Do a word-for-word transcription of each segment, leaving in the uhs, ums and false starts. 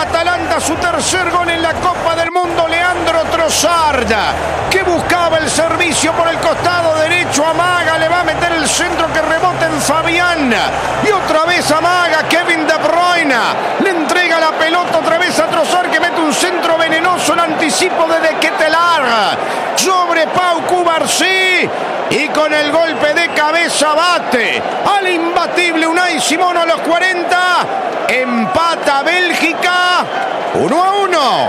Atalanta su tercer gol en la Copa del Mundo. Leandro Trossard, que buscaba el servicio por el costado derecho, amaga, le va a meter el centro que rebota en Fabián. Y otra vez amaga Kevin De Bruyne. Le entrega la pelota otra vez a Trossard, que mete un centro venenoso, el anticipo de De Ketelaere sobre Pau Cubarsí. Y con el golpe de cabeza bate al imbatible Unai Simón a los cuarenta. Empata Bélgica uno a uno.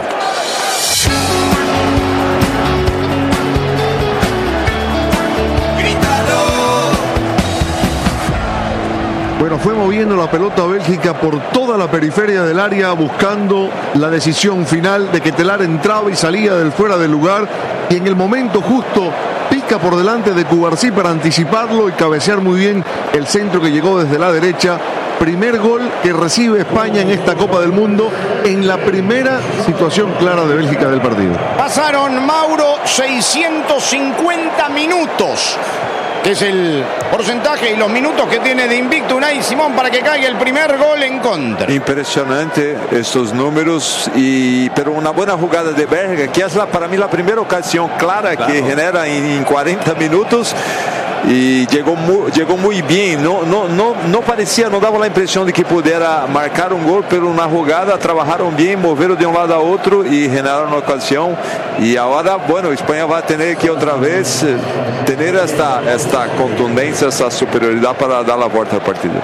Bueno, fue moviendo la pelota Bélgica por toda la periferia del área, buscando la decisión final. De Ketelaere entraba y salía del fuera del lugar, y en el momento justo pica por delante de Cubarsí para anticiparlo y cabecear muy bien el centro que llegó desde la derecha. Primer gol que recibe España en esta Copa del Mundo, en la primera situación clara de Bélgica del partido. Pasaron, Mauro, seiscientos cincuenta minutos, que es el porcentaje y los minutos que tiene de invicto Unai Simón para que caiga el primer gol en contra. Impresionante estos números, y, pero una buena jugada de Bélgica, que es la, para mí la primera ocasión clara claro. que genera en, en cuarenta minutos. Y llegó muy, llegó muy bien, no, no, no, no parecía, no daba la impresión de que pudiera marcar un gol, pero una jugada, trabajaron bien, movieron de un lado a otro y generaron una ocasión. Y ahora, bueno, España va a tener que otra vez eh, tener esta, esta contundencia, esta superioridad para dar la vuelta al partido.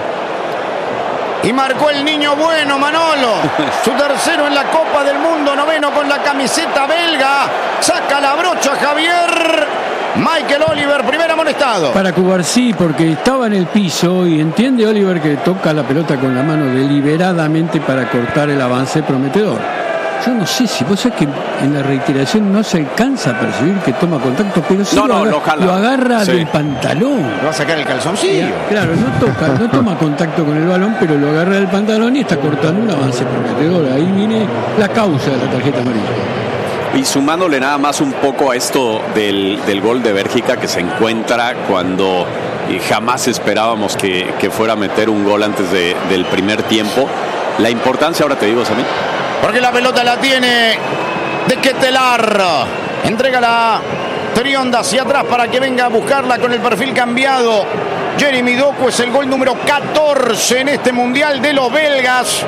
Y marcó el niño bueno, Manolo. Su tercero en la Copa del Mundo, noveno con la camiseta belga. Saca la brocha Javier. Michael Oliver, primer amonestado. Para Cubarsí, porque estaba en el piso y entiende Oliver que toca la pelota con la mano deliberadamente para cortar el avance prometedor. Yo no sé si vos sabés que en la reiteración no se alcanza a percibir que toma contacto, pero sí no, lo, no, agarra, lo, lo agarra sí. del pantalón. Le va a sacar el calzoncillo. Claro, no toca, no toma contacto con el balón, pero lo agarra del pantalón y está cortando un avance prometedor. Ahí viene la causa de la tarjeta amarilla. Y sumándole nada más un poco a esto del, del gol de Bélgica, que se encuentra cuando jamás esperábamos que, que fuera a meter un gol antes de, del primer tiempo. La importancia, ahora te digo, Samir. Porque la pelota la tiene De Ketelaere. Entrega la trionda hacia atrás para que venga a buscarla con el perfil cambiado. Jeremy Doku, es el gol número catorce en este mundial de los belgas.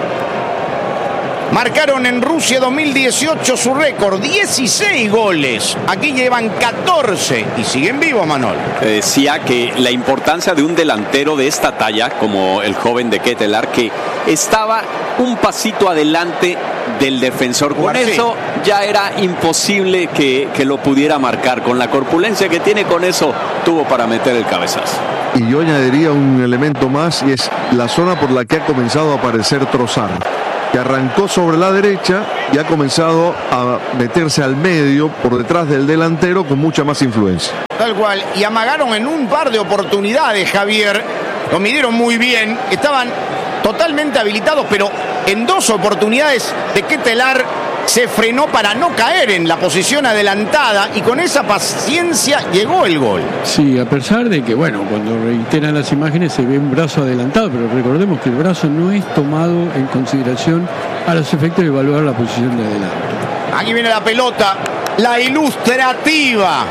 Marcaron en Rusia dos mil dieciocho su récord, dieciséis goles. Aquí llevan catorce y siguen vivos, Manol. Decía que la importancia de un delantero de esta talla, como el joven de Ketelaere, que estaba un pasito adelante del defensor. Con eso ya era imposible que, que lo pudiera marcar. Con la corpulencia que tiene, con eso tuvo para meter el cabezazo. Y yo añadiría un elemento más, y es la zona por la que ha comenzado a aparecer Trossard, que arrancó sobre la derecha y ha comenzado a meterse al medio por detrás del delantero con mucha más influencia. Tal cual, y amagaron en un par de oportunidades, Javier, lo midieron muy bien, estaban totalmente habilitados, pero en dos oportunidades De Ketelaere se frenó para no caer en la posición adelantada y con esa paciencia llegó el gol. Sí, a pesar de que, bueno, cuando reiteran las imágenes se ve un brazo adelantado, pero recordemos que el brazo no es tomado en consideración a los efectos de evaluar la posición de adelante. Aquí viene la pelota, la ilustrativa,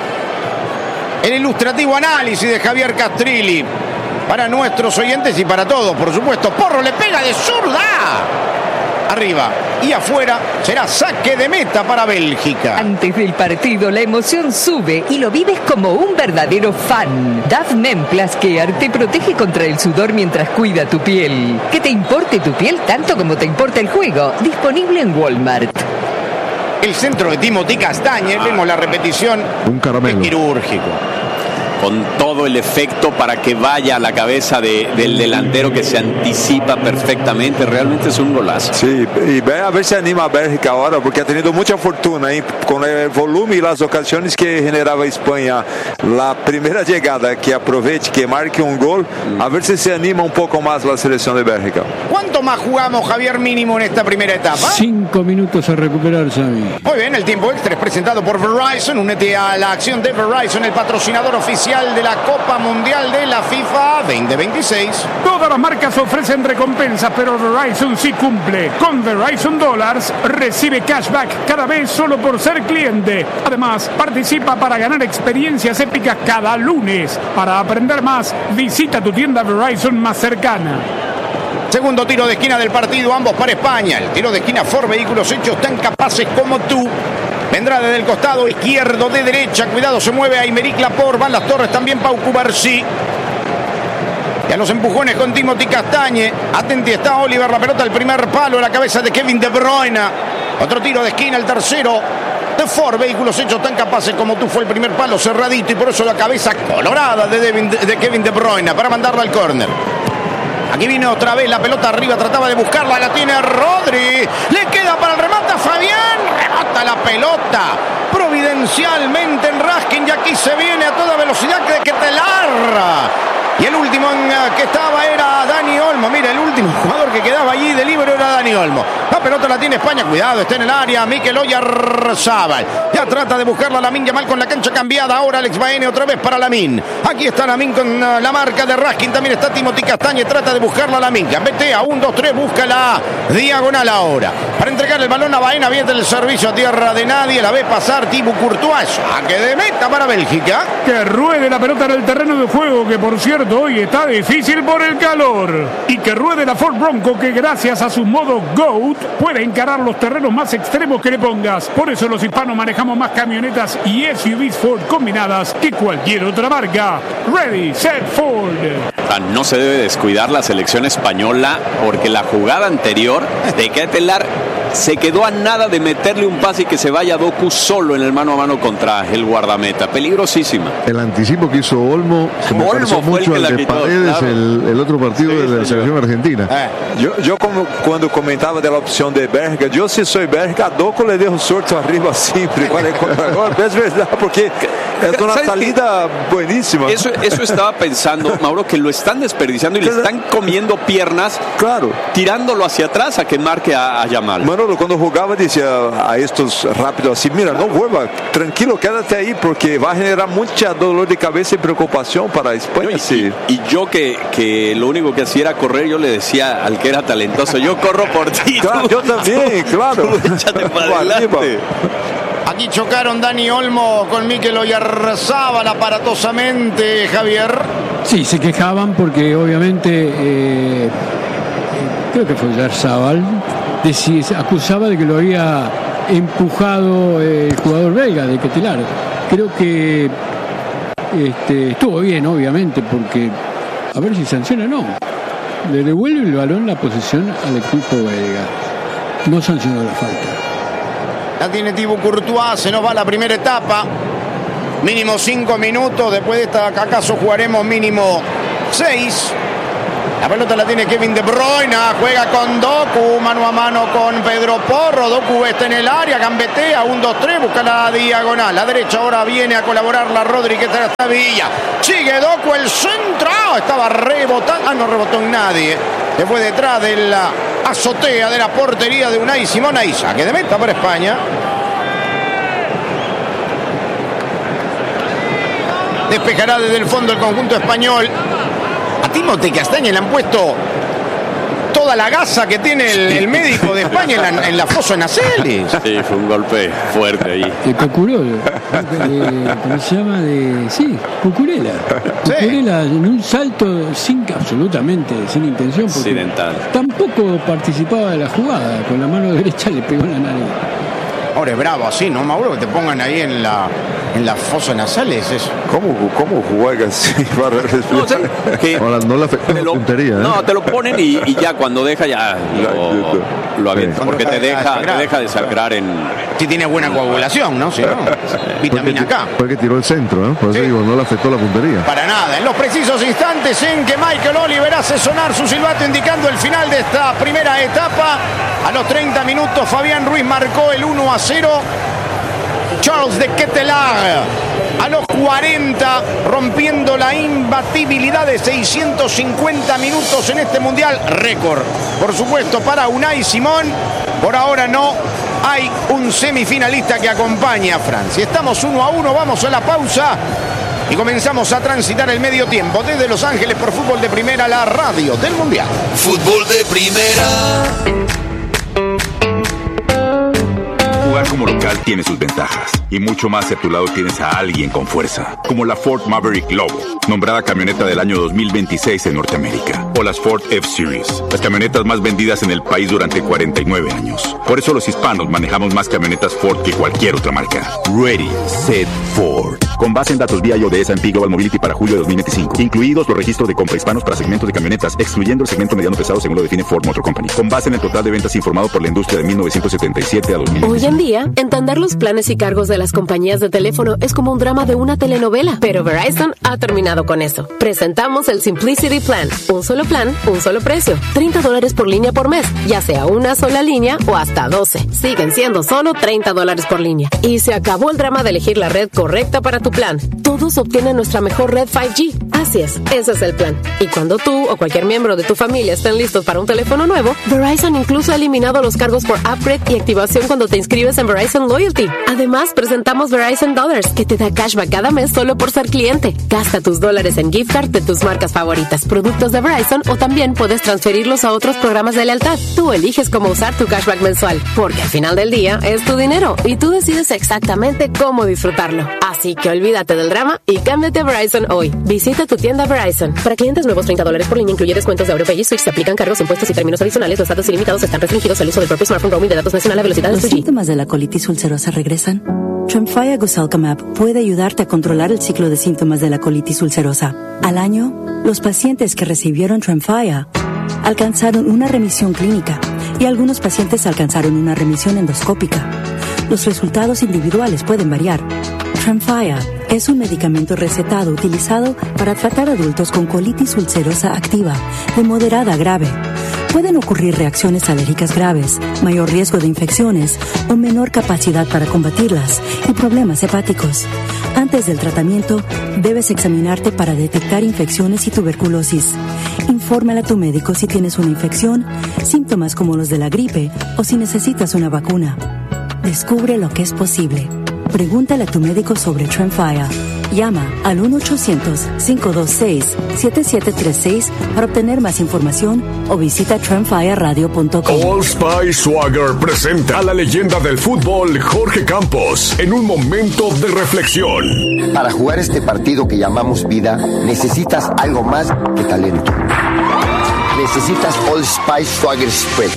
el ilustrativo análisis de Javier Castrilli para nuestros oyentes y para todos, por supuesto. Porro le pega de zurda. Arriba y afuera, será saque de meta para Bélgica. Antes del partido la emoción sube y lo vives como un verdadero fan. Dove Men Plus Care te protege contra el sudor mientras cuida tu piel. Que te importe tu piel tanto como te importa el juego. Disponible en Walmart. El centro de Timothy Castañe, ah, vemos la repetición. Un caramelo quirúrgico. Con todo el efecto para que vaya a la cabeza de, del delantero, que se anticipa perfectamente. Realmente es un golazo. Sí, y ve a ver si anima a Bélgica ahora, porque ha tenido mucha fortuna ¿eh? Con el volumen y las ocasiones que generaba España. La primera llegada que aproveche, que marque un gol, a ver si se anima un poco más la selección de Bélgica. ¿Cuánto más jugamos, Javier, mínimo en esta primera etapa? Cinco minutos a recuperar, Xavi. Muy bien, el tiempo extra es presentado por Verizon. Únete a la acción de Verizon, el patrocinador oficial especial de la Copa Mundial de la FIFA veinte veintiséis. Todas las marcas ofrecen recompensas, pero Verizon sí cumple. Con Verizon Dollars recibe cashback cada vez solo por ser cliente. Además, participa para ganar experiencias épicas cada lunes. Para aprender más, visita tu tienda Verizon más cercana. Segundo tiro de esquina del partido, ambos para España. El tiro de esquina Ford Vehículos Hechos tan capaces como tú. Vendrá desde el costado izquierdo de derecha. Cuidado, se mueve Aymeric Laporte. Van las torres también Pau Cubarsí. Y a los empujones con Timothy Castañe. Atenti está Oliver. La pelota al primer palo. A la cabeza de Kevin De Bruyne. Otro tiro de esquina, el tercero de Ford Vehículos Hechos tan capaces como tú. Fue el primer palo cerradito. Y por eso la cabeza colorada de, Devin, de Kevin De Bruyne para mandarla al córner. Aquí viene otra vez la pelota arriba, trataba de buscarla, la tiene Rodri, le queda para el remate a Fabián, remata la pelota providencialmente en Raskin y aquí se viene a toda velocidad de Ketelaere. Y el último en que estaba era Dani Olmo. Mira, el último jugador que quedaba allí de libero era Dani Olmo. La pelota la tiene España, cuidado, está en el área Mikel Oyarzabal. Ya trata de buscarla Lamine Yamal con la cancha cambiada. Ahora Alex Baena otra vez para Lamine. Aquí está Lamine con la marca de Raskin. También está Timothy Castañe, trata de buscarla Lamine. Gambetea, un, dos, tres, busca la diagonal ahora. Para entregar el balón a Baena, viene el servicio a tierra de nadie. La ve pasar Thibaut Courtois. Saque de meta para Bélgica. Que ruede la pelota en el terreno de juego, que por cierto hoy está difícil por el calor. Y que ruede la Ford Bronco, que gracias a su modo GOAT puede encarar los terrenos más extremos que le pongas. Por eso los hispanos manejamos más camionetas y S U Vs Ford combinadas que cualquier otra marca. Ready, set, Ford. No se debe descuidar la selección española, porque la jugada anterior de Ketelaere se quedó a nada de meterle un pase y que se vaya Doku solo en el mano a mano contra el guardameta. Peligrosísima. El anticipo que hizo Olmo se me Olmo pareció fue el mucho que al la de quitó, Paredes, claro. el, el otro partido Sí, de la señor. selección argentina. Eh. Yo, yo como cuando comentaba de la opción de Berga, yo si soy Berga, a Doku le dejo suelto arriba siempre para el contragolpe. Es verdad, porque es una ¿Sabes salida buenísima. Eso, eso estaba pensando, Mauro, que lo están desperdiciando y le están comiendo piernas, Claro. tirándolo hacia atrás a que marque a, a Yamal. Manolo, cuando jugaba decía a estos rápidos así, mira, no vuelva, tranquilo, quédate ahí porque va a generar mucha dolor de cabeza y preocupación para España. Y, Sí. y yo que, que lo único que hacía era correr, yo le decía al que era talentoso, yo corro por ti. Claro, tú- yo también, tú- claro. tú échate para Arriba. adelante. Aquí chocaron Dani Olmo con Mikel Oyarzabal aparatosamente, Javier. Sí, se quejaban porque obviamente, eh, eh, creo que fue Oyarzabal, deci- acusaba de que lo había empujado el jugador belga de Ketelaere. Creo que este, estuvo bien, obviamente, porque a ver si sanciona o no. Le devuelve el balón la posesión al equipo belga. No sancionó la falta. La tiene Thibaut Courtois, se nos va la primera etapa. Mínimo cinco minutos, después de esta acaso jugaremos mínimo seis. La pelota la tiene Kevin De Bruyne, juega con Doku, mano a mano con Pedro Porro. Doku está en el área, gambetea, un, dos, tres, busca la diagonal. La derecha ahora viene a colaborar la Rodríguez hasta Villa. Sigue Doku, el centro, estaba rebotando, ah, no rebotó en nadie. Se fue detrás de la azotea de la portería de Unai Simón. Ahí saque de meta para España. Despejará desde el fondo el conjunto español. A Timothy Castañe le han puesto toda la gasa que tiene el, el médico de España en la, en la fosa nasales. Sí, fue un golpe fuerte ahí. De Cocurol, de- ¿cómo se llama? De, sí, Cucurella. Sí. Cucurella en un salto sin absolutamente, sin intención. porque Accidental. Tampoco participaba de la jugada, con la mano derecha le pegó en la nariz. Ahora es bravo así, ¿no, Mauro? Que te pongan ahí en la, en la fosa nasales. Es... ¿Cómo, cómo juega así para No, o sea, respirar? que Ahora no le afectó te la lo- puntería, ¿eh? No, te lo ponen y, y ya cuando deja ya lo, lo avienta, Sí. porque te deja, te Sangrado. deja de sangrar en... Si tiene buena coagulación, ¿no? Si no, vitamina K. Fue que tiró el centro, ¿eh? Por eso Sí. digo, no le afectó la puntería. Para nada. En los precisos instantes en que Michael Oliver hace sonar su silbato indicando el final de esta primera etapa. A los treinta minutos Fabián Ruiz marcó el uno a cero. Charles de Ketelaere a los cuarenta, rompiendo la imbatibilidad de seiscientos cincuenta minutos en este mundial. Récord, por supuesto, para Unai Simón. Por ahora no hay un semifinalista que acompañe a Francia. Estamos uno a uno, vamos a la pausa. Y comenzamos a transitar el medio tiempo desde Los Ángeles por Fútbol de Primera, la radio del Mundial. Fútbol de Primera. Jugar como local tiene sus ventajas y mucho más si a tu lado tienes a alguien con fuerza, como la Ford Maverick Lobo, nombrada camioneta del año dos mil veintiséis en Norteamérica, o las Ford F-Series, las camionetas más vendidas en el país durante cuarenta y nueve años. Por eso los hispanos manejamos más camionetas Ford que cualquier otra marca. Ready, Set, Ford. Con base en datos V I O de S and P Global Mobility para julio de dos mil veinticinco, incluidos los registros de compra hispanos para segmentos de camionetas, excluyendo el segmento mediano pesado según lo define Ford Motor Company. Con base en el total de ventas informado por la industria de mil novecientos setenta y siete a dos mil veinticinco. Hoy en día, entender los planes y cargos de las compañías de teléfono es como un drama de una telenovela, pero Verizon ha terminado con eso. Presentamos el Simplicity Plan. Un solo plan, un solo precio. treinta dólares por línea por mes, ya sea una sola línea o hasta doce. Siguen siendo solo treinta dólares por línea. Y se acabó el drama de elegir la red correcta para tu plan. Todos obtienen nuestra mejor red cinco G. Así es, ese es el plan. Y cuando tú o cualquier miembro de tu familia estén listos para un teléfono nuevo, Verizon incluso ha eliminado los cargos por upgrade y activación cuando te inscribes en Verizon Loyalty. Además, presentamos Verizon Dollars, que te da cashback cada mes solo por ser cliente. Gasta tus dólares en gift card de tus marcas favoritas, productos de Verizon, o también puedes transferirlos a otros programas de lealtad. Tú eliges cómo usar tu cashback mensual, porque al final del día es tu dinero y tú decides exactamente cómo disfrutarlo. Así que olvídate del drama y cámbiate a Verizon hoy. Visita tu tienda Verizon. Para clientes nuevos, treinta dólares por línea, incluye descuentos de Europay y Switch. Se aplican cargos, impuestos y términos adicionales. Los datos ilimitados están restringidos al uso del propio smartphone. Roaming de datos nacional a velocidad de ¿Los síntomas de la colitis ulcerosa regresan? Tremfya Gosalcamab puede ayudarte a controlar el ciclo de síntomas de la colitis ulcerosa. Al año, los pacientes que recibieron Tremfya alcanzaron una remisión clínica y algunos pacientes alcanzaron una remisión endoscópica. Los resultados individuales pueden variar. Tremfya es un medicamento recetado utilizado para tratar adultos con colitis ulcerosa activa de moderada a grave. Pueden ocurrir reacciones alérgicas graves, mayor riesgo de infecciones o menor capacidad para combatirlas y problemas hepáticos. Antes del tratamiento, debes examinarte para detectar infecciones y tuberculosis. Infórmale a tu médico si tienes una infección, síntomas como los de la gripe o si necesitas una vacuna. Descubre lo que es posible. Pregúntale a tu médico sobre Tremfya. Llama al uno ochocientos, cinco dos seis, siete siete tres seis para obtener más información o visita tremfya radio punto com. Old Spice Swagger presenta a la leyenda del fútbol Jorge Campos en un momento de reflexión. Para jugar este partido que llamamos vida, necesitas algo más que talento. Necesitas Old Spice Swagger Spread.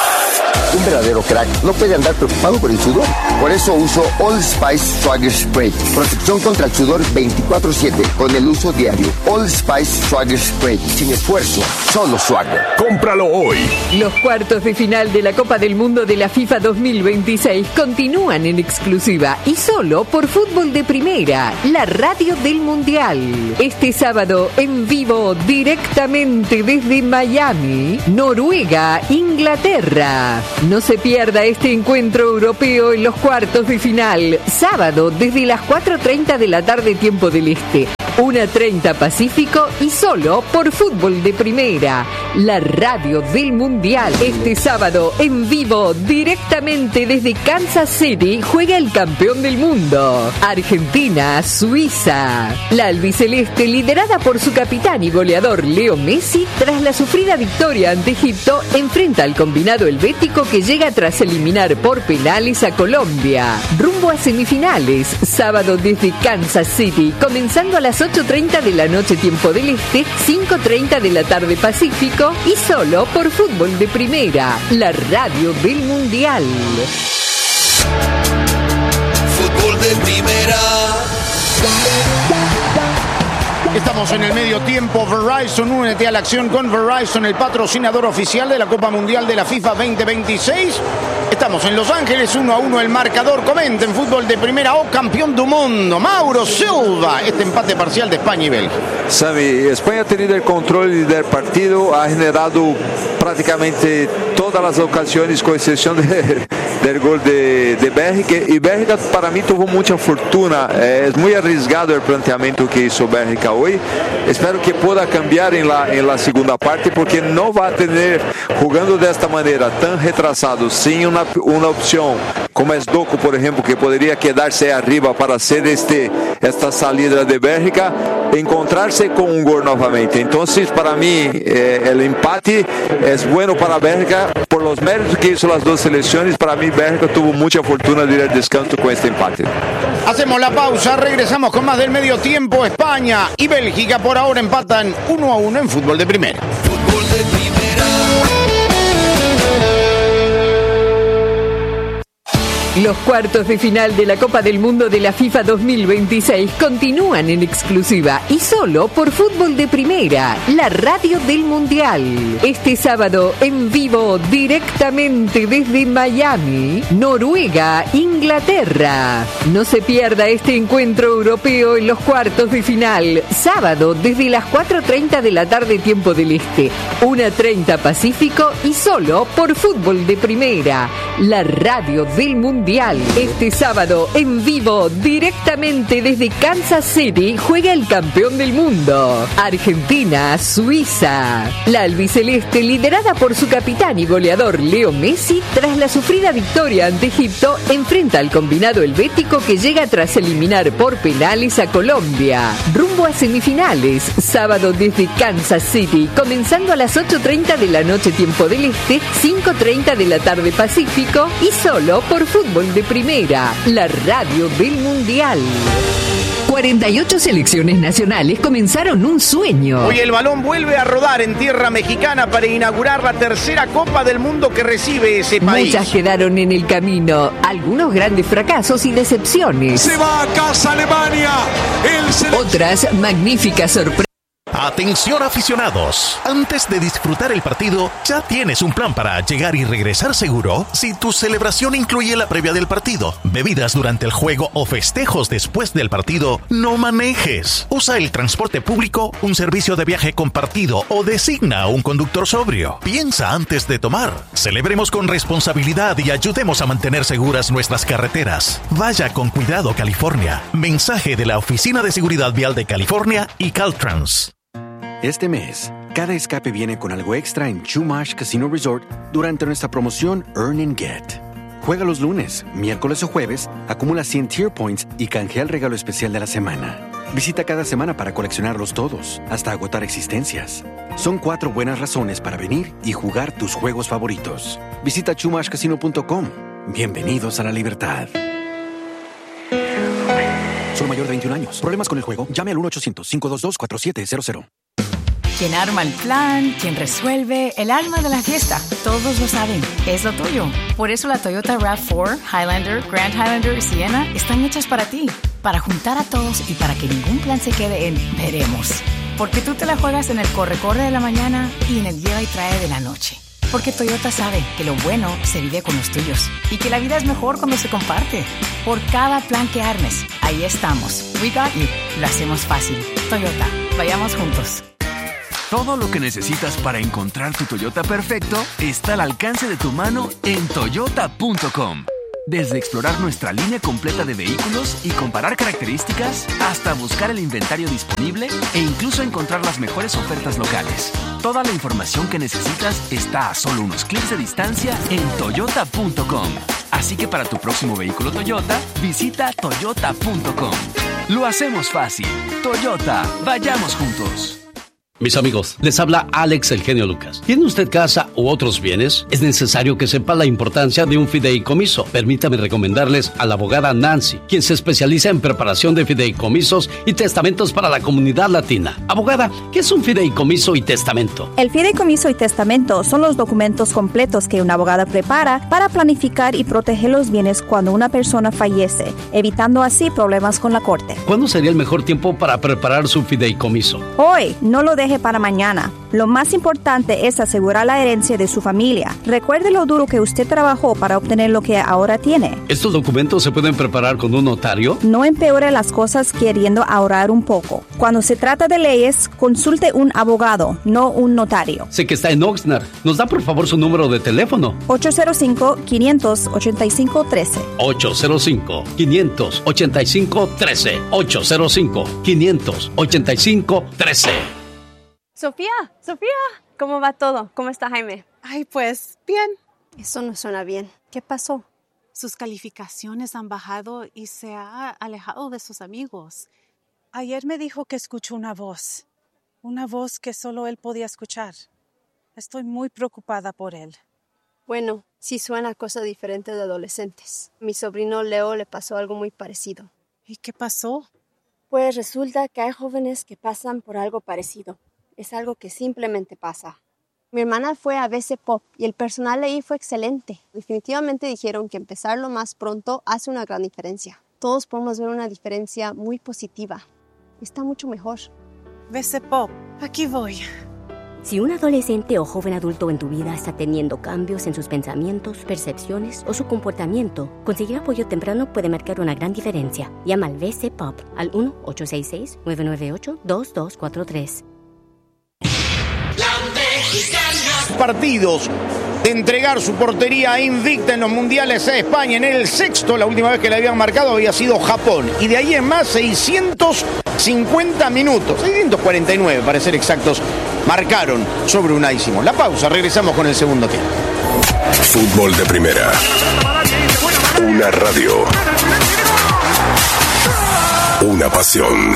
Un verdadero crack no puede andar preocupado por el sudor. Por eso uso Old Spice Swagger Spray. Protección contra el sudor veinticuatro siete con el uso diario. Old Spice Swagger Spray. Sin esfuerzo, solo Swagger. ¡Cómpralo hoy! Los cuartos de final de la Copa del Mundo de la FIFA dos mil veintiséis continúan en exclusiva y solo por Fútbol de Primera, la radio del Mundial. Este sábado en vivo directamente desde Miami, Noruega, Inglaterra. No se pierda este encuentro europeo en los cuartos de final, sábado desde las cuatro treinta de la tarde tiempo del Este, una treinta Pacífico y solo por Fútbol de Primera, la radio del Mundial. Este sábado en vivo directamente desde Kansas City juega el campeón del mundo, Argentina, Suiza. La albiceleste, liderada por su capitán y goleador Leo Messi, tras la sufrida victoria ante Egipto, enfrenta al combinado helvético que llega tras eliminar por penales a Colombia. Rumbo a semifinales, sábado desde Kansas City, comenzando a las ocho treinta de la noche tiempo del Este, cinco treinta de la tarde Pacífico y solo por Fútbol de Primera, la radio del Mundial. Fútbol de Primera. Estamos en el medio tiempo. Verizon, únete a la acción con Verizon, el patrocinador oficial de la Copa Mundial de la FIFA veinte veintiséis. Estamos en Los Ángeles, uno a uno el marcador. Comenta en Fútbol de Primera, oh campeón del mundo, Mauro Silva. Este empate parcial de España y Bélgica. Sami, España ha tenido el control del partido, ha generado prácticamente todas las ocasiones, con excepción de, del gol de, de Bélgica. Y Bélgica para mí tuvo mucha fortuna. Eh, es muy arriesgado el planteamiento que hizo Bélgica hoy. Espero que pueda cambiar en la, en la segunda parte, porque no va a tener, jugando de esta manera tan retrasado, sin una, una opción como es Doku, por ejemplo, que podría quedarse arriba para hacer este, esta salida de Bélgica, encontrarse con un gol nuevamente. Entonces, para mí, eh, el empate es bueno para Bélgica por los méritos que hizo las dos selecciones. Para mí, Bélgica tuvo mucha fortuna de ir al descanso con este empate. Hacemos la pausa, regresamos con más del medio tiempo. España y Bélgica por ahora empatan uno a uno en fútbol de primera. Fútbol de primera. Los cuartos de final de la Copa del Mundo de la FIFA dos mil veintiséis continúan en exclusiva y solo por Fútbol de Primera, la radio del Mundial. Este sábado en vivo directamente desde Miami, Noruega, Inglaterra. No se pierda este encuentro europeo en los cuartos de final, sábado desde las cuatro treinta de la tarde tiempo del Este, una treinta Pacífico y solo por Fútbol de Primera, la radio del Mundial. Este sábado, en vivo, directamente desde Kansas City, juega el campeón del mundo, Argentina, Suiza. La albiceleste, liderada por su capitán y goleador Leo Messi, tras la sufrida victoria ante Egipto, enfrenta al combinado helvético que llega tras eliminar por penales a Colombia. Rumbo a semifinales, sábado desde Kansas City, comenzando a las ocho treinta de la noche tiempo del Este, cinco treinta de la tarde Pacífico y solo por Fútbol de Primera, la radio del Mundial. cuarenta y ocho selecciones nacionales comenzaron un sueño. Hoy el balón vuelve a rodar en tierra mexicana para inaugurar la tercera Copa del Mundo que recibe ese país. Muchas quedaron en el camino, algunos grandes fracasos y decepciones. Se va a casa Alemania. El sele... Otras magníficas sorpresas. Atención aficionados, antes de disfrutar el partido, ¿ya tienes un plan para llegar y regresar seguro? Si tu celebración incluye la previa del partido, bebidas durante el juego o festejos después del partido, no manejes. Usa el transporte público, un servicio de viaje compartido o designa a un conductor sobrio. Piensa antes de tomar. Celebremos con responsabilidad y ayudemos a mantener seguras nuestras carreteras. Vaya con cuidado, California. Mensaje de la Oficina de Seguridad Vial de California y Caltrans. Este mes, cada escape viene con algo extra en Chumash Casino Resort durante nuestra promoción Earn and Get. Juega los lunes, miércoles o jueves, acumula cien Tier Points y canjea el regalo especial de la semana. Visita cada semana para coleccionarlos todos, hasta agotar existencias. Son cuatro buenas razones para venir y jugar tus juegos favoritos. Visita chumash casino punto com. Bienvenidos a la libertad. Solo mayor de veintiún años. ¿Problemas con el juego? Llame al uno ochocientos, cinco dos dos, cuatro siete cero cero. Quien arma el plan, quien resuelve, el alma de la fiesta. Todos lo saben, es lo tuyo. Por eso la Toyota RAV cuatro, Highlander, Grand Highlander y Sienna están hechas para ti. Para juntar a todos y para que ningún plan se quede en veremos. Porque tú te la juegas en el corre-corre de la mañana y en el lleva y trae de la noche. Porque Toyota sabe que lo bueno se vive con los tuyos y que la vida es mejor cuando se comparte. Por cada plan que armes, ahí estamos. We got you. Lo hacemos fácil. Toyota, vayamos juntos. Todo lo que necesitas para encontrar tu Toyota perfecto está al alcance de tu mano en toyota punto com. Desde explorar nuestra línea completa de vehículos y comparar características, hasta buscar el inventario disponible e incluso encontrar las mejores ofertas locales. Toda la información que necesitas está a solo unos clics de distancia en toyota punto com. Así que para tu próximo vehículo Toyota, visita toyota punto com. Lo hacemos fácil. Toyota, vayamos juntos. Mis amigos, les habla Alex El Genio Lucas. ¿Tiene usted casa u otros bienes? Es necesario que sepa la importancia de un fideicomiso. Permítame recomendarles a la abogada Nancy, quien se especializa en preparación de fideicomisos y testamentos para la comunidad latina. Abogada, ¿qué es un fideicomiso y testamento? El fideicomiso y testamento son los documentos completos que una abogada prepara para planificar y proteger los bienes cuando una persona fallece, evitando así problemas con la corte. ¿Cuándo sería el mejor tiempo para preparar su fideicomiso? Hoy, no lo deje deje para mañana. Lo más importante es asegurar la herencia de su familia. Recuerde lo duro que usted trabajó para obtener lo que ahora tiene. ¿Estos documentos se pueden preparar con un notario? No empeore las cosas queriendo ahorrar un poco. Cuando se trata de leyes, consulte un abogado, no un notario. Sé que está en Oxnard. ¿Nos da por favor su número de teléfono? ocho cero cinco, cinco ocho cinco, uno tres. ocho cero cinco, cinco ocho cinco, uno tres. ocho cero cinco, cinco ocho cinco, uno tres. Sofía, Sofía, ¿cómo va todo? ¿Cómo está Jaime? Ay, pues, bien. Eso no suena bien. ¿Qué pasó? Sus calificaciones han bajado y se ha alejado de sus amigos. Ayer me dijo que escuchó una voz, una voz que solo él podía escuchar. Estoy muy preocupada por él. Bueno, sí suena cosa diferente de adolescentes. Mi sobrino Leo le pasó algo muy parecido. ¿Y qué pasó? Pues resulta que hay jóvenes que pasan por algo parecido. Es algo que simplemente pasa. Mi hermana fue a B C Pop y el personal ahí fue excelente. Definitivamente dijeron que empezarlo más pronto hace una gran diferencia. Todos podemos ver una diferencia muy positiva. Está mucho mejor. B C Pop, aquí voy. Si un adolescente o joven adulto en tu vida está teniendo cambios en sus pensamientos, percepciones o su comportamiento, conseguir apoyo temprano puede marcar una gran diferencia. Llama al B C Pop al uno ocho seis seis, nueve nueve ocho, dos dos cuatro tres. Partidos de entregar su portería invicta en los mundiales a España. En el sexto, la última vez que le habían marcado había sido Japón. Y de ahí en más, seiscientos cincuenta minutos, seiscientos cuarenta y nueve para ser exactos, marcaron sobre Unai Simón. La pausa, regresamos con el segundo tiempo. Fútbol de Primera. Una radio. Una pasión.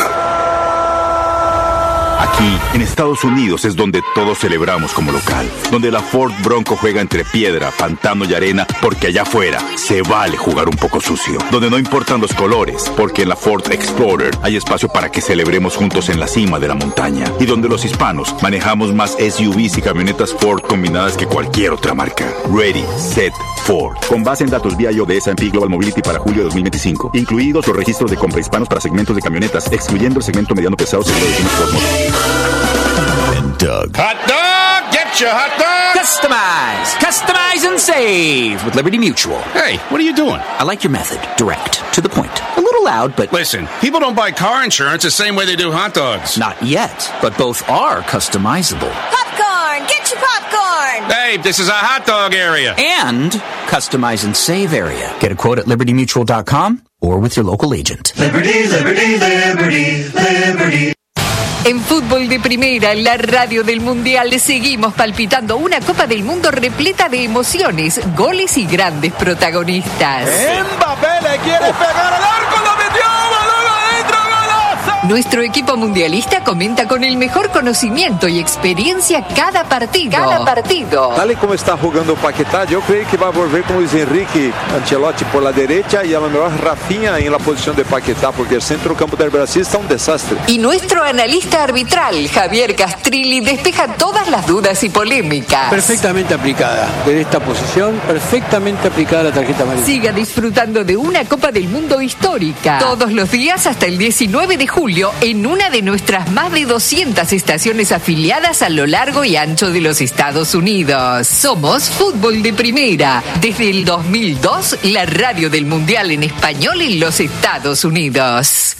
Aquí, en Estados Unidos, es donde todos celebramos como local. Donde la Ford Bronco juega entre piedra, pantano y arena, porque allá afuera se vale jugar un poco sucio. Donde no importan los colores, porque en la Ford Explorer hay espacio para que celebremos juntos en la cima de la montaña. Y donde los hispanos manejamos más S U Vs y camionetas Ford combinadas que cualquier otra marca. Ready, Set, Ford. Con base en datos B I O de S and P Global Mobility para julio de dos mil veinticinco. Incluidos los registros de compra hispanos para segmentos de camionetas, excluyendo el segmento mediano pesado seguro de Ford Motor. And Doug. Hot dog! Get your hot dog! Customize! Customize and save with Liberty Mutual. Hey, what are you doing? I like your method. Direct. To the point. A little loud, but... Listen, people don't buy car insurance the same way they do hot dogs. Not yet, but both are customizable. Popcorn! Get your popcorn! Hey, this is a hot dog area. And customize and save area. Get a quote at liberty mutual dot com or with your local agent. Liberty, Liberty, Liberty, Liberty. En Fútbol de Primera, la radio del Mundial, seguimos palpitando una Copa del Mundo repleta de emociones, goles y grandes protagonistas. Mbappé le quiere pegar al arco, lo metió, balón adentro, golazo. Nuestro equipo mundialista comenta con el mejor conocimiento y experiencia cada partido. Cada partido. Tal y como está jugando Paquetá, yo creo que va a volver con Luis Enrique Ancelotti por la derecha y a lo mejor Rafinha en la posición de Paquetá, porque el centro campo del Brasil está un desastre. Y nuestro analista arbitral, Javier Castrilli, despeja todas las dudas y polémicas. Perfectamente aplicada. En esta posición, perfectamente aplicada la tarjeta amarilla. Siga disfrutando de una Copa del Mundo histórica. Todos los días hasta el diecinueve de julio en una de nuestras más de doscientas estaciones afiliadas a lo largo y ancho de los Estados Unidos. Somos Fútbol de Primera. Desde el dos mil dos, la radio del Mundial en español en los Estados Unidos.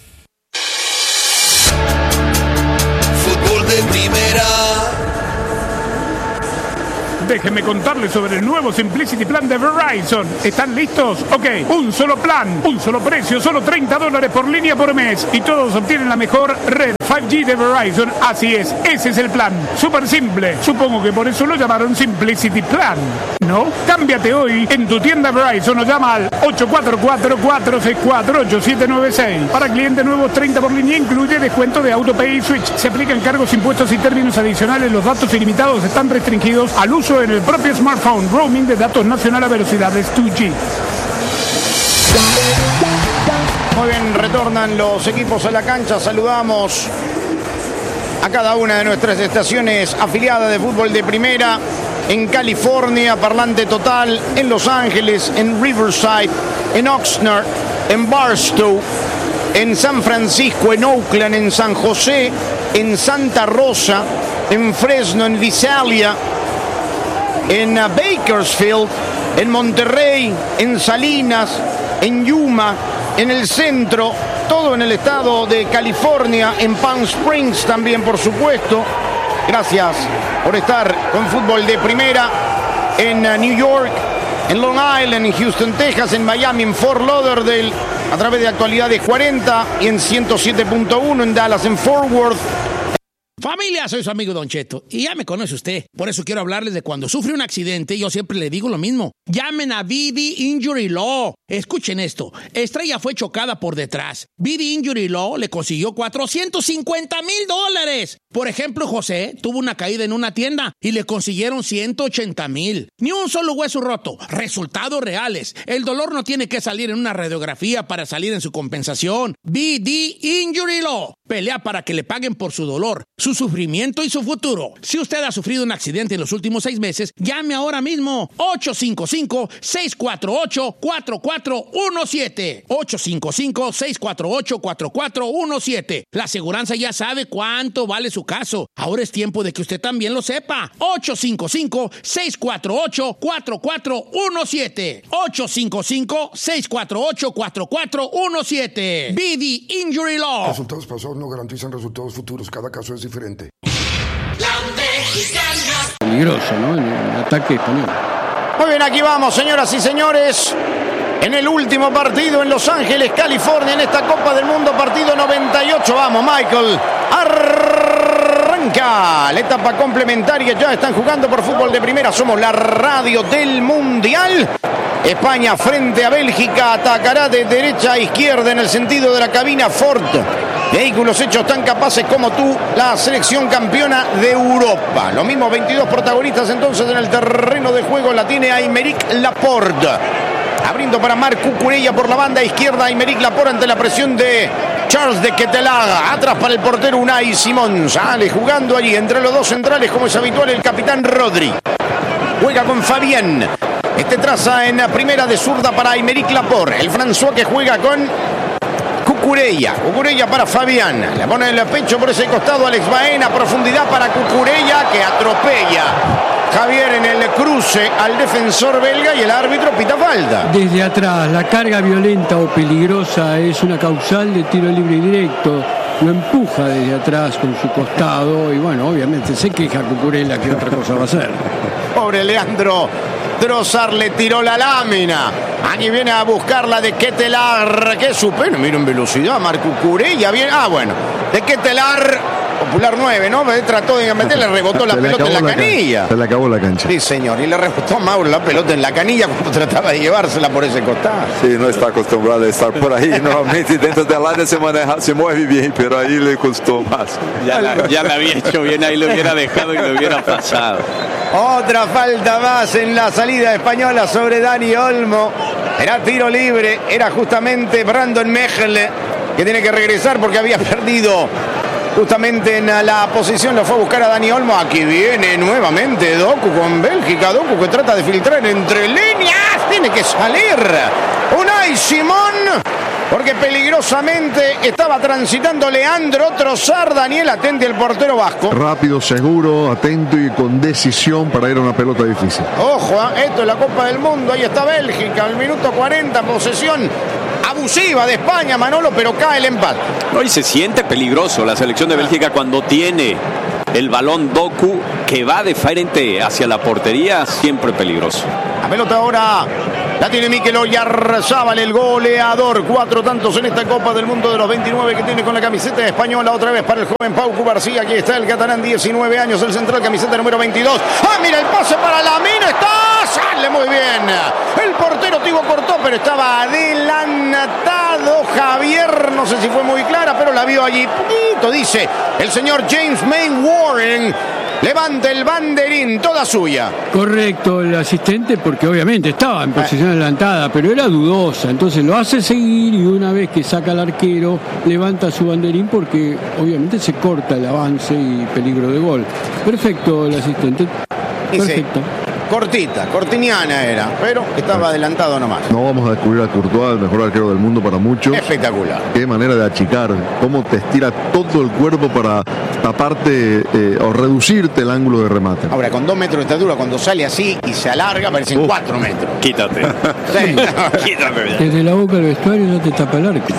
Fútbol de Primera. Déjenme contarles sobre el nuevo Simplicity Plan de Verizon. ¿Están listos? Ok, un solo plan, un solo precio, solo treinta dólares por línea por mes. Y todos obtienen la mejor red cinco G de Verizon. Así es, ese es el plan. Súper simple. Supongo que por eso lo llamaron Simplicity Plan, ¿no? Cámbiate hoy en tu tienda Verizon o llama al ocho cuatro cuatro, cuatro seis cuatro, ocho siete nueve seis. Para clientes nuevos, treinta por línea, incluye descuento de AutoPay y Switch. Se aplican cargos, impuestos y términos adicionales. Los datos ilimitados están restringidos al uso en el propio smartphone. Roaming de datos nacional a velocidades dos G. Muy bien, retornan los equipos a la cancha. Saludamos a cada una de nuestras estaciones afiliadas de Fútbol de Primera. En California, Parlante Total, en Los Ángeles, en Riverside, en Oxnard, en Barstow, en San Francisco, en Oakland, en San José, en Santa Rosa, en Fresno, en Visalia, en uh, Bakersfield, en Monterrey, en Salinas, en Yuma, en el centro, todo en el estado de California, en Palm Springs también, por supuesto. Gracias por estar con Fútbol de Primera en uh, New York, en Long Island, en Houston, Texas, en Miami, en Fort Lauderdale, a través de Actualidades cuarenta y en ciento siete punto uno en Dallas, en Fort Worth. Familia, soy su amigo Don Cheto y ya me conoce usted. Por eso quiero hablarles de cuando sufre un accidente. Yo siempre le digo lo mismo. Llamen a B D Injury Law. Escuchen esto. Estrella fue chocada por detrás. B D Injury Law le consiguió cuatrocientos cincuenta mil dólares. Por ejemplo, José tuvo una caída en una tienda y le consiguieron ciento ochenta mil. Ni un solo hueso roto. Resultados reales. El dolor no tiene que salir en una radiografía para salir en su compensación. B D Injury Law. Pelea para que le paguen por su dolor, su sufrimiento y su futuro. Si usted ha sufrido un accidente en los últimos seis meses, llame ahora mismo. ocho cinco cinco, seis cuatro ocho, cuatro cuatro uno siete. ocho cinco cinco, seis cuatro ocho, cuatro cuatro uno siete. La aseguranza ya sabe cuánto vale su caso. Ahora es tiempo de que usted también lo sepa. ocho cinco cinco, seis cuatro ocho, cuatro cuatro uno siete. ocho cinco cinco, seis cuatro ocho, cuatro cuatro uno siete. B D Injury Law. Resultados pasados no garantizan resultados futuros. Cada caso es diferente. Peligroso, ¿no? En el ataque español. Muy bien, aquí vamos, señoras y señores. En el último partido en Los Ángeles, California, en esta Copa del Mundo, partido noventa y ocho. Vamos, Michael. Arranca la etapa complementaria. Ya están jugando por Fútbol de Primera. Somos la radio del Mundial. España frente a Bélgica. Atacará de derecha a izquierda en el sentido de la cabina Ford. Vehículos hechos tan capaces como tú, la selección campeona de Europa. Los mismos veintidós protagonistas entonces en el terreno de juego la tiene Aymeric Laporte. Abriendo para Marc Cucurella por la banda izquierda. Aymeric Laporte ante la presión de Charles de Ketelaga. Atrás para el portero Unai Simón. Sale jugando allí entre los dos centrales como es habitual el capitán Rodri. Juega con Fabián. Este traza en la primera de zurda para Aymeric Laporte. El François que juega con Cucurella, Cucurella para Fabián, le pone el pecho por ese costado Alex Baena, profundidad para Cucurella que atropella Javier en el cruce al defensor belga y el árbitro pita falta. Desde atrás, la carga violenta o peligrosa es una causal de tiro libre y directo. Lo empuja desde atrás con su costado y bueno, obviamente se queja Cucurella, que otra cosa va a hacer. Pobre Leandro Trossard le tiró la lámina. Aquí viene a buscarla de Ketelaar. Que supera, miren velocidad, Marc Cucurella. Bien, ah, bueno, de Ketelaar, popular nueve, ¿no? Trató de meterle, rebotó la pelota en la canilla. Se le acabó la cancha. Sí, señor, y le rebotó a Mauro la pelota en la canilla cuando trataba de llevársela por ese costado. Sí, no está acostumbrado a estar por ahí. Normalmente dentro del área se maneja, se mueve bien, pero ahí le costó más. Ya la, ya la había hecho bien, ahí lo hubiera dejado y lo hubiera pasado. Otra falta más en la salida española sobre Dani Olmo. Era tiro libre, era justamente Brandon Mejle que tiene que regresar porque había perdido justamente en la posición. Lo fue a buscar a Dani Olmo. Aquí viene nuevamente Doku con Bélgica. Doku que trata de filtrar entre líneas. Tiene que salir Unai Simón porque peligrosamente estaba transitando Leandro Trossard. Daniel, atente el portero vasco. Rápido, seguro, atento y con decisión para ir a una pelota difícil. Ojo, ¿eh? Esto es la Copa del Mundo. Ahí está Bélgica, al minuto cuarenta, posesión abusiva de España, Manolo, pero cae el empate. Hoy se siente peligroso la selección de Bélgica cuando tiene el balón Doku que va de frente hacia la portería, siempre peligroso. La pelota ahora la tiene Mikel Oyarzábal, el goleador. Cuatro tantos en esta Copa del Mundo de los veintinueve que tiene con la camiseta española. Otra vez para el joven Pau Cubarsí. Aquí está el catalán, diecinueve años, el central, camiseta número veintidós. ¡Ah, mira el pase para Lamine! ¡Está! ¡Sale muy bien! El portero Thibaut Courtois, pero estaba adelantado Javier. No sé si fue muy clara, pero la vio allí. Poquito, dice el señor James May Warren. Levanta el banderín, toda suya. Correcto, el asistente, porque obviamente estaba en posición adelantada, pero era dudosa. Entonces lo hace seguir y una vez que saca al arquero, levanta su banderín porque obviamente se corta el avance y peligro de gol. Perfecto el asistente. Perfecto. cortita, cortiniana era, pero estaba adelantado nomás. No vamos a descubrir a Courtois, el mejor arquero del mundo para muchos. Espectacular. Qué manera de achicar, cómo te estira todo el cuerpo para taparte eh, o reducirte el ángulo de remate. Ahora, con dos metros de estatura, cuando sale así y se alarga, parecen Uf. cuatro metros. Quítate. Sí. Quítate. Desde la boca del vestuario no te tapa el arco.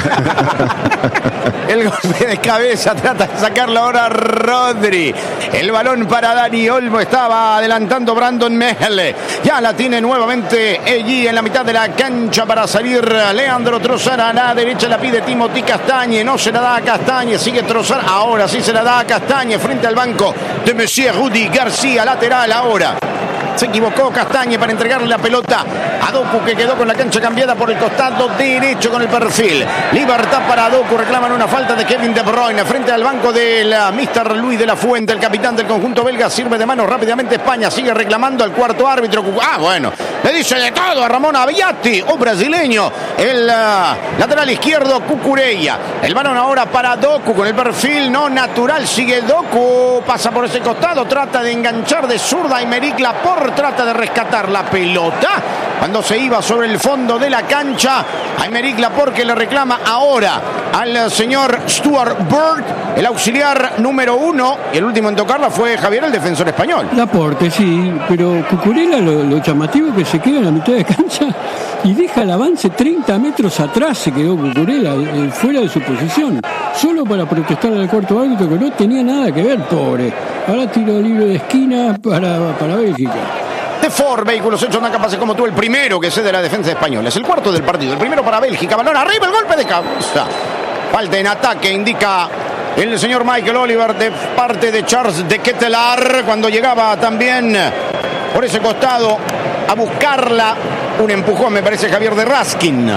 El golpe de cabeza trata de sacarlo ahora Rodri. El balón para Dani Olmo. Estaba adelantando Brandon Mehele. Ya la tiene nuevamente allí en la mitad de la cancha para salir Leandro Trossard. A la derecha la pide Timothy Castagne. No se la da a Castagne. Sigue Trossard. Ahora sí se la da a Castagne frente al banco de Monsieur Rudy García. Lateral ahora. Se equivocó Castagne para entregarle la pelota a Doku, que quedó con la cancha cambiada por el costado derecho con el perfil. Libertad para Doku, reclaman una falta de Kevin De Bruyne frente al banco del mister Luis de la Fuente, el capitán del conjunto belga. Sirve de mano rápidamente España, sigue reclamando al cuarto árbitro. Ah, bueno, le dice de todo a Ramón Abbiati, un brasileño, el uh, lateral izquierdo Cucurella. El balón ahora para Doku con el perfil no natural, sigue Doku, pasa por ese costado, trata de enganchar de zurda Aymeric Laporte. Trata de rescatar la pelota cuando se iba sobre el fondo de la cancha. Aymeric Laporte, que le reclama ahora al señor Stuart Bird, el auxiliar número uno. Y el último en tocarla fue Javier, el defensor español. Laporte, sí, pero Cucurella, lo, lo llamativo que se queda en la mitad de cancha y deja el avance treinta metros atrás. Se quedó Cucurella eh, fuera de su posición, solo para protestar al cuarto árbitro, que no tenía nada que ver, pobre. Ahora tiro libre de esquina para, para Bélgica. De Ford, vehículos hechos tan capaces como tú, el primero que cede la defensa española. Es el cuarto del partido, el primero para Bélgica. Balón arriba, el golpe de cabeza. Falta en ataque, indica el señor Michael Oliver de parte de Charles de Ketelaar, cuando llegaba también por ese costado a buscarla. Un empujón, me parece, Javier de Raskin.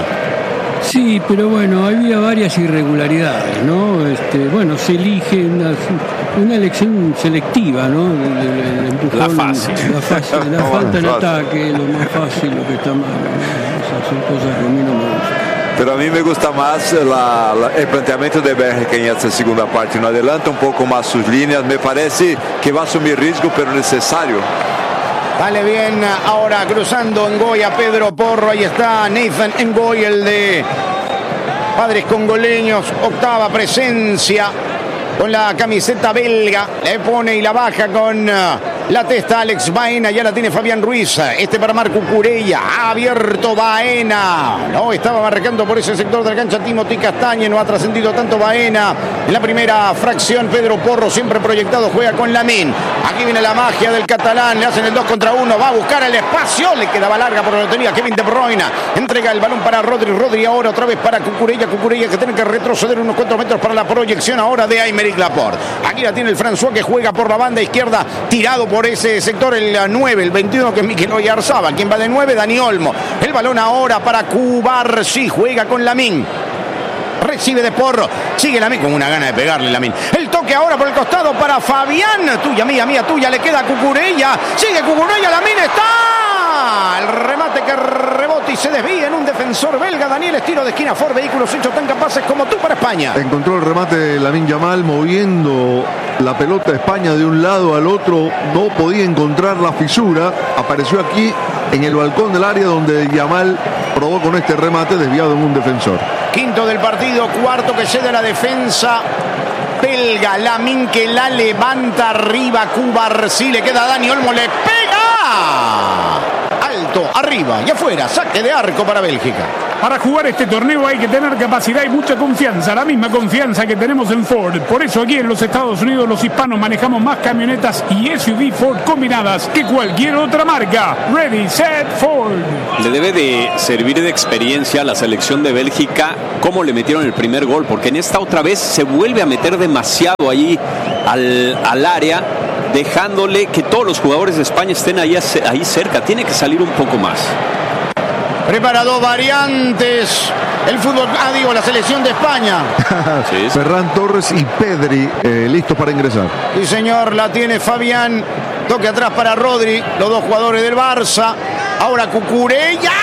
Sí, pero bueno, había varias irregularidades, ¿no? Este, bueno, se elige una, una elección selectiva, ¿no? El, el, el empujón, la fácil. La, fácil, la no, falta en ataque, lo más fácil, lo que está mal. Esas son cosas que a mí no me gustan. Pero a mí me gusta más la, la, el planteamiento de Bélgica en esta segunda parte. No adelanta un poco más sus líneas. Me parece que va a asumir riesgo, pero necesario. Vale bien, ahora cruzando Ngoy a Pedro Porro. Ahí está Nathan Ngoy, el de padres congoleños. Octava presencia con la camiseta belga. Le pone y la baja con la testa Alex Baena. Ya la tiene Fabián Ruiz. Este para Marco Cucurella. Ha abierto Baena. No, estaba marcando por ese sector de la cancha Timothy Castagne. No ha trascendido tanto Baena. En la primera fracción, Pedro Porro, siempre proyectado, juega con Lamine. Aquí viene la magia del catalán. Le hacen el dos contra uno. Va a buscar el espacio. Le quedaba larga por la lotería. Kevin De Bruyne entrega el balón para Rodri. Rodri ahora otra vez para Cucurella. Cucurella que tiene que retroceder unos cuantos metros para la proyección ahora de Aymeric Laporte. Aquí la tiene el François, que juega por la banda izquierda, tirado por ese sector el nueve, el veintiuno, que es Mikel Oyarzabal. Quien va de nueve, Dani Olmo. El balón ahora para Cubar. Sí, juega con Lamine. Recibe de Porro, sigue Lamine con una gana de pegarle Lamine. El toque ahora por el costado para Fabián. Tuya, mía, mía, tuya, le queda Cucurella. Sigue Cucurella, Lamine está. El remate que rebota y se desvía en un defensor belga. Daniel, estilo de esquina, Ford, vehículos hechos tan capaces como tú para España. Encontró el remate de Lamine Yamal moviendo la pelota de España de un lado al otro. No podía encontrar la fisura. Apareció aquí en el balcón del área donde Yamal probó con este remate desviado en un defensor. Quinto del partido, cuarto que cede la defensa belga. Lamine que la levanta arriba. Cubar, sí, le queda a Dani Olmo, le pega. Alto, arriba y afuera, saque de arco para Bélgica. Para jugar este torneo hay que tener capacidad y mucha confianza, la misma confianza que tenemos en Ford. Por eso aquí en los Estados Unidos los hispanos manejamos más camionetas y S U V Ford combinadas que cualquier otra marca. Ready, set, Ford. Le debe de servir de experiencia a la selección de Bélgica cómo le metieron el primer gol, porque en esta otra vez se vuelve a meter demasiado ahí al, al área, dejándole que todos los jugadores de España estén ahí, ahí cerca. Tiene que salir un poco más. Prepara dos variantes. El fútbol, ah, digo, la selección de España. Sí, sí. Ferran Torres y Pedri eh, listos para ingresar. Sí, señor, la tiene Fabián. Toque atrás para Rodri, los dos jugadores del Barça. Ahora Cucurella.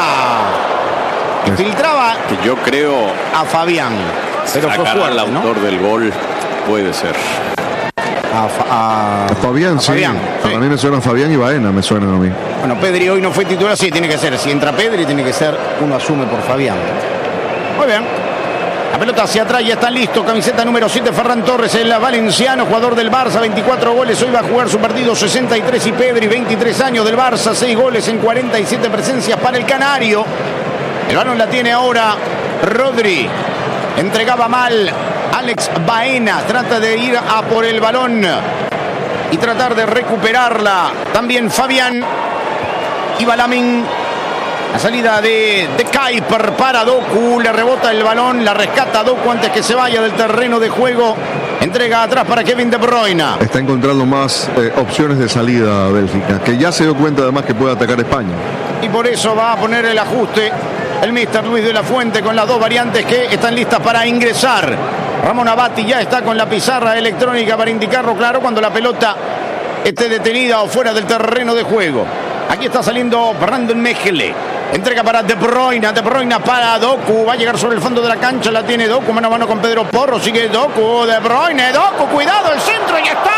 Filtraba. Que yo creo. A Fabián. Pero fue fuerte, al autor, ¿no?, del gol. Puede ser. a, a, a Fabián, a sí. Fabián, sí. A mí me suena Fabián y Baena, me suenan a mí. Bueno, Pedri hoy no fue titular, sí, tiene que ser. Si entra Pedri, tiene que ser uno asume por Fabián. Muy bien. La pelota hacia atrás, ya está listo. Camiseta número siete, Ferran Torres, el valenciano, jugador del Barça, veinticuatro goles. Hoy va a jugar su partido sesenta y tres. Y Pedri, veintitrés años del Barça, seis goles en cuarenta y siete presencias para el canario. El balón la tiene ahora Rodri. Entregaba mal Alex Baena. Trata de ir a por el balón y tratar de recuperarla. También Fabián. Y Balamin. La salida de, de Kuiper para Doku. Le rebota el balón. La rescata Doku antes que se vaya del terreno de juego. Entrega atrás para Kevin De Bruyne. Está encontrando más eh, opciones de salida a Bélgica, que ya se dio cuenta además que puede atacar España. Y por eso va a poner el ajuste el mister Luis de la Fuente con las dos variantes que están listas para ingresar. Ramón Abati ya está con la pizarra electrónica para indicarlo claro cuando la pelota esté detenida o fuera del terreno de juego. Aquí está saliendo Brandon Mechele. Entrega para De Bruyne, De Bruyne para Doku. Va a llegar sobre el fondo de la cancha, la tiene Doku, mano a mano con Pedro Porro. Sigue Doku, De Bruyne, Doku, cuidado, el centro y está.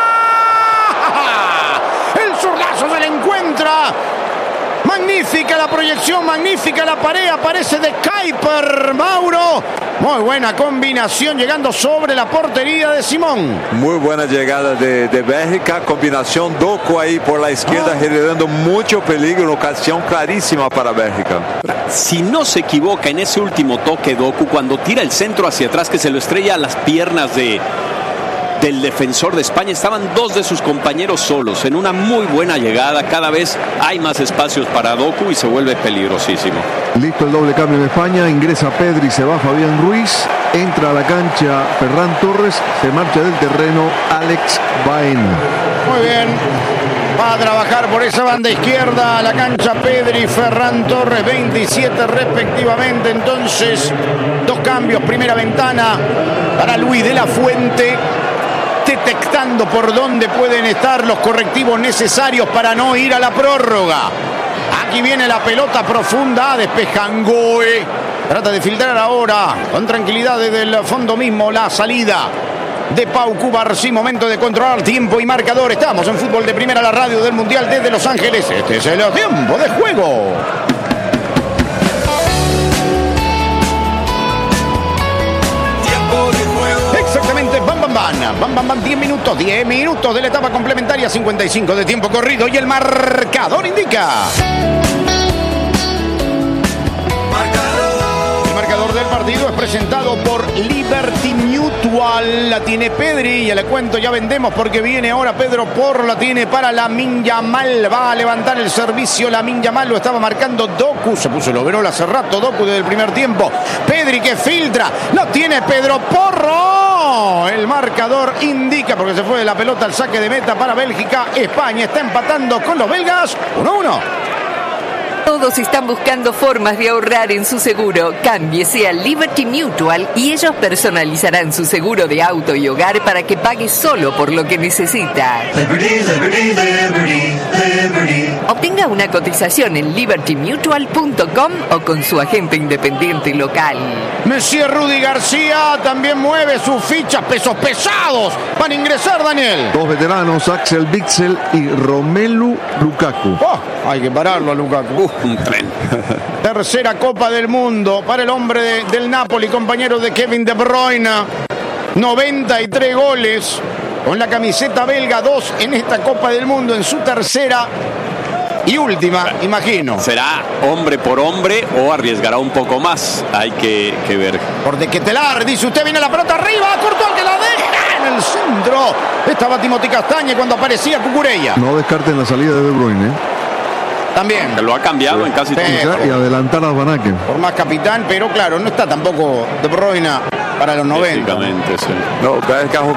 El zurdazo se le encuentra. Magnífica la proyección, magnífica la pared, aparece de Kuiper, Mauro. Muy buena combinación, llegando sobre la portería de Simón. Muy buena llegada de, de Bélgica, combinación Doku ahí por la izquierda, oh. generando mucho peligro, ocasión clarísima para Bélgica. Si no se equivoca en ese último toque Doku, cuando tira el centro hacia atrás que se lo estrella a las piernas de... del defensor de España, estaban dos de sus compañeros solos en una muy buena llegada. Cada vez hay más espacios para Doku y se vuelve peligrosísimo. Listo el doble cambio de España, ingresa Pedri, se va Fabián Ruiz, entra a la cancha Ferran Torres, se marcha del terreno Alex Baena. Muy bien, va a trabajar por esa banda izquierda a la cancha Pedri, Ferran Torres, veintisiete respectivamente. Entonces, dos cambios, primera ventana para Luis de la Fuente, detectando por dónde pueden estar los correctivos necesarios para no ir a la prórroga. Aquí viene la pelota profunda, despeja Ngoe. Trata de filtrar ahora con tranquilidad desde el fondo mismo la salida de Pau Cubarsí. Momento de controlar tiempo y marcador. Estamos en Fútbol de Primera, la radio del Mundial desde Los Ángeles. Este es el tiempo de juego. Exactamente, bam, bam, bam, bam, bam, bam, diez minutos, diez minutos de la etapa complementaria, cincuenta y cinco de tiempo corrido y el marcador indica. El marcador del partido es presentado por Liberty Mutual, la tiene Pedri, ya le cuento, ya vendemos porque viene ahora Pedro Porro, la tiene para Lamine Yamal, va a levantar el servicio Lamine Yamal, lo estaba marcando Doku, se puso el overol hace rato Doku desde el primer tiempo, Pedri que filtra, lo tiene Pedro Porro, el marcador indica porque se fue de la pelota al saque de meta para Bélgica. España está empatando con los belgas uno a uno. Todos están buscando formas de ahorrar en su seguro. Cámbiese a Liberty Mutual y ellos personalizarán su seguro de auto y hogar para que pague solo por lo que necesita. Liberty, liberty, liberty, liberty. Obtenga una cotización en liberty mutual punto com o con su agente independiente local. Monsieur Rudy García también mueve sus fichas, pesos pesados. Van a ingresar, Daniel. Dos veteranos, Axel Witsel y Romelu Lukaku. Oh, hay que pararlo a Lukaku. Uh, un tren. Tercera Copa del Mundo para el hombre de, del Napoli, compañero de Kevin De Bruyne. noventa y tres goles con la camiseta belga, dos en esta Copa del Mundo, en su tercera y última, imagino. ¿Será hombre por hombre o arriesgará un poco más? Hay que, que ver. Por de Ketelar, dice usted, viene la pelota arriba, cortó al que la deja en el centro. Estaba Timothy Castañe cuando aparecía Cucurella. No descarten la salida de De Bruyne. También. Lo ha cambiado en casi todo. Y adelantar a Van Aken. Por más capitán, pero claro, no está tampoco De Bruyne para los noventa. Sí. No, Bélgica